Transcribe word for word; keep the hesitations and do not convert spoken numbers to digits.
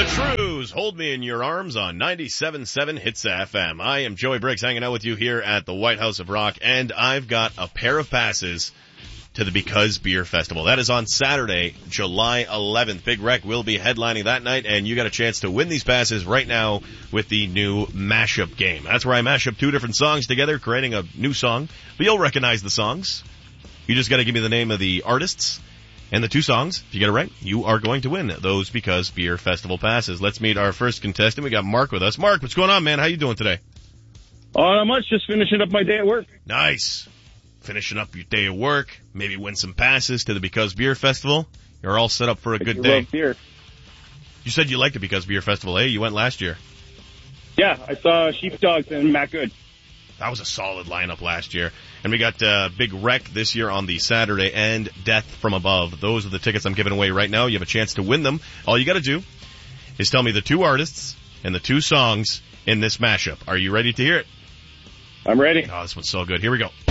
The Trues, Hold Me in Your Arms on ninety-seven point seven Hits F M. I am Joey Briggs hanging out with you here at the White House of Rock, and I've got a pair of passes to the Because Beer Festival. That is on Saturday, July eleventh. Big Wreck will be headlining that night, and you got a chance to win these passes right now with the new mashup game. That's where I mash up two different songs together, creating a new song. But you'll recognize the songs. You just got to give me the name of the artists and the two songs. If you get it right, you are going to win those Because Beer Festival passes. Let's meet our first contestant. We got Mark with us. Mark, what's going on, man? How you doing today? Oh, not much. Just finishing up my day at work. Nice. Finishing up your day of work. Maybe win some passes to the Because Beer Festival. You're all set up for a I good do day. love beer. You said you liked the Because Beer Festival, eh? You went last year. Yeah, I saw Sheepdogs and Matt Good. That was a solid lineup last year. And we got uh, Big Wreck this year on the Saturday, and Death from Above. Those are the tickets I'm giving away right now. You have a chance to win them. All you got to do is tell me the two artists and the two songs in this mashup. Are you ready to hear it? I'm ready. Oh, this one's so good. Here we go.